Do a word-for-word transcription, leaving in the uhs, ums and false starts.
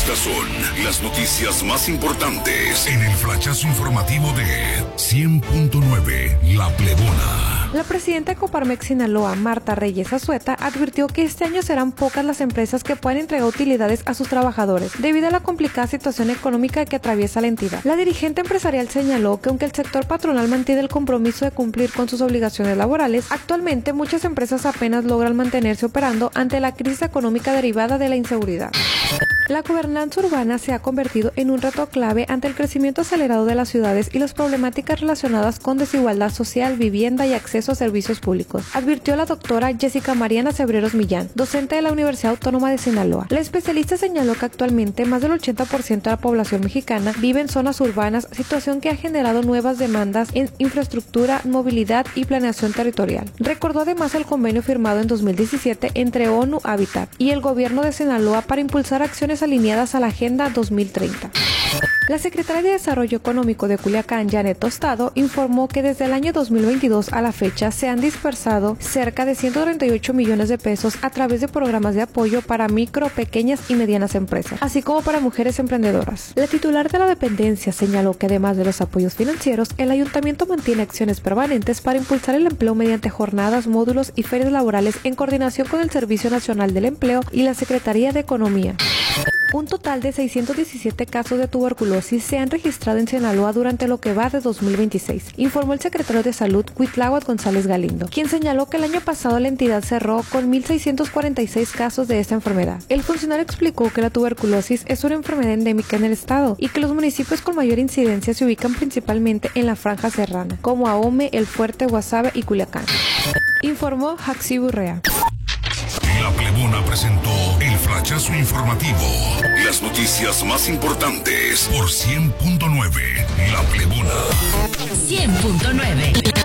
Estas son las noticias más importantes en el flachazo informativo de cien punto nueve La Plebona. La presidenta de Coparmex Sinaloa, Marta Reyes Azueta, advirtió que este año serán pocas las empresas que puedan entregar utilidades a sus trabajadores, debido a la complicada situación económica que atraviesa la entidad. La dirigente empresarial señaló que aunque el sector patronal mantiene el compromiso de cumplir con sus obligaciones laborales, actualmente muchas empresas apenas logran mantenerse operando ante la crisis económica derivada de la inseguridad. La gobernanza urbana se ha convertido en un reto clave ante el crecimiento acelerado de las ciudades y las problemáticas relacionadas con desigualdad social, vivienda y acceso a servicios públicos, advirtió la doctora Jessica Mariana Cebreros Millán, docente de la Universidad Autónoma de Sinaloa. La especialista señaló que actualmente más del ochenta por ciento de la población mexicana vive en zonas urbanas, situación que ha generado nuevas demandas en infraestructura, movilidad y planeación territorial. Recordó además el convenio firmado en dos mil diecisiete entre ONU Habitat y el gobierno de Sinaloa para impulsar acciones alineadas a la Agenda dos mil treinta. La secretaria de Desarrollo Económico de Culiacán, Janet Tostado, informó que desde el año dos mil veintidós a la fecha se han dispersado cerca de ciento treinta y ocho millones de pesos a través de programas de apoyo para micro, pequeñas y medianas empresas, así como para mujeres emprendedoras. La titular de la dependencia señaló que además de los apoyos financieros, el ayuntamiento mantiene acciones permanentes para impulsar el empleo mediante jornadas, módulos y ferias laborales en coordinación con el Servicio Nacional del Empleo y la Secretaría de Economía. Un total de seiscientos diecisiete casos de tuberculosis se han registrado en Sinaloa durante lo que va de dos mil veintiséis, informó el secretario de Salud, Cuitláhuac González Galindo, quien señaló que el año pasado la entidad cerró con mil seiscientos cuarenta y seis casos de esta enfermedad. El funcionario explicó que la tuberculosis es una enfermedad endémica en el estado y que los municipios con mayor incidencia se ubican principalmente en la franja serrana, como Ahome, El Fuerte, Guasave y Culiacán, informó Jaxi Burrea. La Plebona presentó el flachazo informativo. Las noticias más importantes por cien punto nueve La Plebona. cien punto nueve